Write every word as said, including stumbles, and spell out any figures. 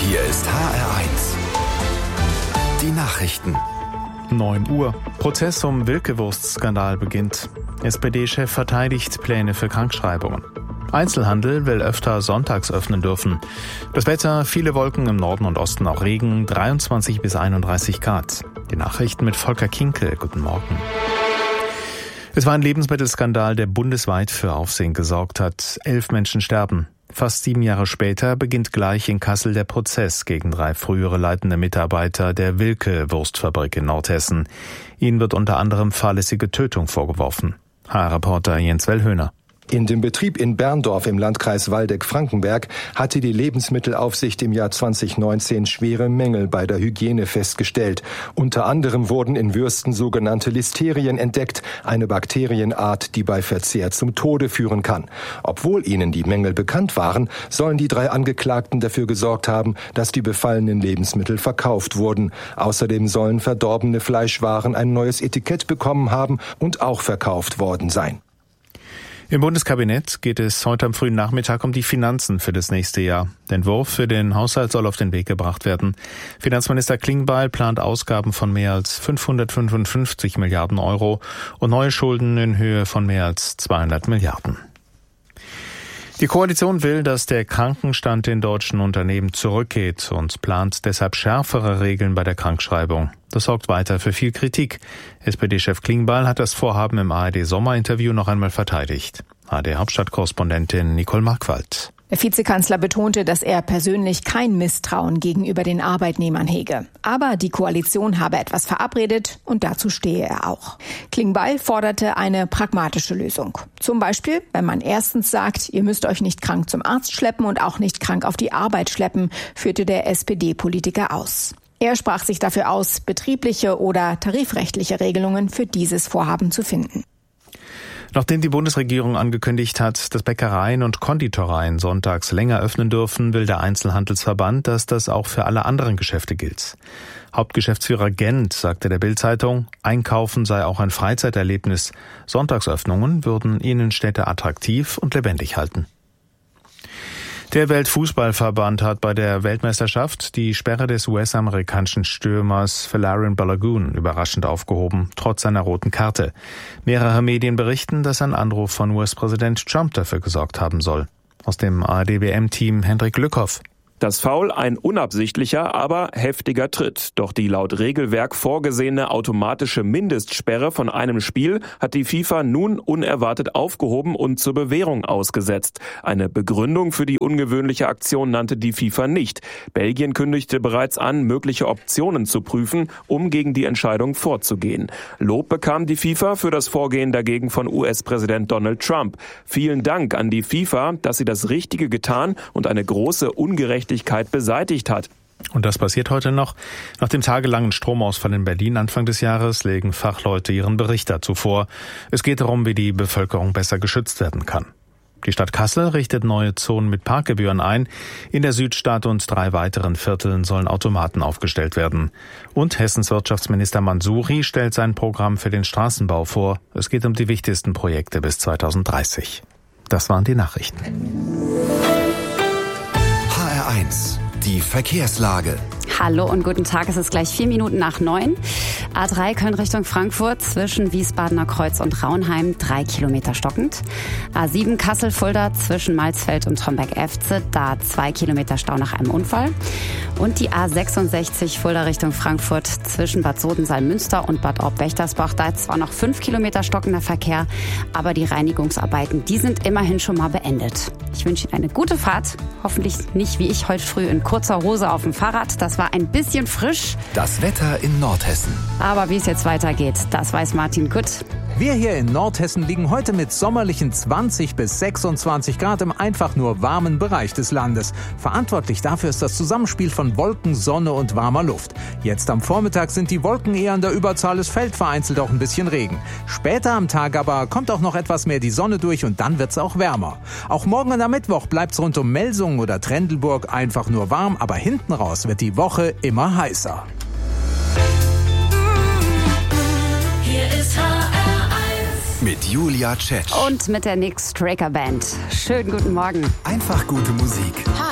Hier ist H R eins. Die Nachrichten. neun Uhr. Prozess um Wilke-Wurst-Skandal beginnt. S P D-Chef verteidigt Pläne für Krankschreibungen. Einzelhandel will öfter sonntags öffnen dürfen. Das Wetter, viele Wolken im Norden und Osten, auch Regen, dreiundzwanzig bis einunddreißig Grad. Die Nachrichten mit Volker Kinkel. Guten Morgen. Es war ein Lebensmittelskandal, der bundesweit für Aufsehen gesorgt hat. Elf Menschen sterben. Fast sieben Jahre später beginnt gleich in Kassel der Prozess gegen drei frühere leitende Mitarbeiter der Wilke-Wurstfabrik in Nordhessen. Ihnen wird unter anderem fahrlässige Tötung vorgeworfen. H R-Reporter Jens Wellhöhner. In dem Betrieb in Berndorf im Landkreis Waldeck-Frankenberg hatte die Lebensmittelaufsicht im Jahr zwanzig neunzehn schwere Mängel bei der Hygiene festgestellt. Unter anderem wurden in Würsten sogenannte Listerien entdeckt, eine Bakterienart, die bei Verzehr zum Tode führen kann. Obwohl ihnen die Mängel bekannt waren, sollen die drei Angeklagten dafür gesorgt haben, dass die befallenen Lebensmittel verkauft wurden. Außerdem sollen verdorbene Fleischwaren ein neues Etikett bekommen haben und auch verkauft worden sein. Im Bundeskabinett geht es heute am frühen Nachmittag um die Finanzen für das nächste Jahr. Der Entwurf für den Haushalt soll auf den Weg gebracht werden. Finanzminister Klingbeil plant Ausgaben von mehr als fünfhundertfünfundfünfzig Milliarden Euro und neue Schulden in Höhe von mehr als zweihundert Milliarden. Die Koalition will, dass der Krankenstand in deutschen Unternehmen zurückgeht und plant deshalb schärfere Regeln bei der Krankschreibung. Das sorgt weiter für viel Kritik. S P D-Chef Klingbeil hat das Vorhaben im A R D-Sommerinterview noch einmal verteidigt. A R D-Hauptstadtkorrespondentin Nicole Markwald. Der Vizekanzler betonte, dass er persönlich kein Misstrauen gegenüber den Arbeitnehmern hege. Aber die Koalition habe etwas verabredet und dazu stehe er auch. Klingbeil forderte eine pragmatische Lösung. Zum Beispiel, wenn man erstens sagt, ihr müsst euch nicht krank zum Arzt schleppen und auch nicht krank auf die Arbeit schleppen, führte der S P D-Politiker aus. Er sprach sich dafür aus, betriebliche oder tarifrechtliche Regelungen für dieses Vorhaben zu finden. Nachdem die Bundesregierung angekündigt hat, dass Bäckereien und Konditoreien sonntags länger öffnen dürfen, will der Einzelhandelsverband, dass das auch für alle anderen Geschäfte gilt. Hauptgeschäftsführer Gent sagte der Bild-Zeitung, Einkaufen sei auch ein Freizeiterlebnis. Sonntagsöffnungen würden Innenstädte attraktiv und lebendig halten. Der Weltfußballverband hat bei der Weltmeisterschaft die Sperre des U S-amerikanischen Stürmers Folarin Balogun überraschend aufgehoben, trotz seiner roten Karte. Mehrere Medien berichten, dass ein Anruf von U S-Präsident Trump dafür gesorgt haben soll. Aus dem A R D-W M-Team Hendrik Lückhoff. Das Foul ein unabsichtlicher, aber heftiger Tritt. Doch die laut Regelwerk vorgesehene automatische Mindestsperre von einem Spiel hat die FIFA nun unerwartet aufgehoben und zur Bewährung ausgesetzt. Eine Begründung für die ungewöhnliche Aktion nannte die FIFA nicht. Belgien kündigte bereits an, mögliche Optionen zu prüfen, um gegen die Entscheidung vorzugehen. Lob bekam die FIFA für das Vorgehen dagegen von U S-Präsident Donald Trump. Vielen Dank an die FIFA, dass sie das Richtige getan und eine große Ungerechtigkeit beseitigt hat. Und das passiert heute noch. Nach dem tagelangen Stromausfall in Berlin Anfang des Jahres legen Fachleute ihren Bericht dazu vor. Es geht darum, wie die Bevölkerung besser geschützt werden kann. Die Stadt Kassel richtet neue Zonen mit Parkgebühren ein. In der Südstadt und drei weiteren Vierteln sollen Automaten aufgestellt werden. Und Hessens Wirtschaftsminister Mansouri stellt sein Programm für den Straßenbau vor. Es geht um die wichtigsten Projekte bis zweitausenddreißig. Das waren die Nachrichten. H R eins, die Verkehrslage. Hallo und guten Tag, es ist gleich vier Minuten nach neun. A drei Köln Richtung Frankfurt zwischen Wiesbadener Kreuz und Raunheim, drei Kilometer stockend. A sieben Kassel-Fulda zwischen Malzfeld und Tromberg-Efze, da zwei Kilometer Stau nach einem Unfall. Und die A sechsundsechzig Fulda Richtung Frankfurt zwischen Bad Sodensaal-Münster und Bad Orb-Wächtersbach, da ist zwar noch fünf Kilometer stockender Verkehr, aber die Reinigungsarbeiten, die sind immerhin schon mal beendet. Ich wünsche Ihnen eine gute Fahrt, hoffentlich nicht wie ich heute früh in kurzer Hose auf dem Fahrrad. Das war ein bisschen frisch. Das Wetter in Nordhessen. Aber wie es jetzt weitergeht, das weiß Martin Kutt. Wir hier in Nordhessen liegen heute mit sommerlichen zwanzig bis sechsundzwanzig Grad im einfach nur warmen Bereich des Landes. Verantwortlich dafür ist das Zusammenspiel von Wolken, Sonne und warmer Luft. Jetzt am Vormittag sind die Wolken eher an der Überzahl, es fällt vereinzelt auch ein bisschen Regen. Später am Tag aber kommt auch noch etwas mehr die Sonne durch und dann wird's auch wärmer. Auch morgen und am Mittwoch bleibt's rund um Melsungen oder Trendelburg einfach nur warm, aber hinten raus wird die Woche immer heißer. Hier ist H R eins mit Julia Tschetsch und mit der Nick Straker Band. Schönen guten Morgen. Einfach gute Musik. H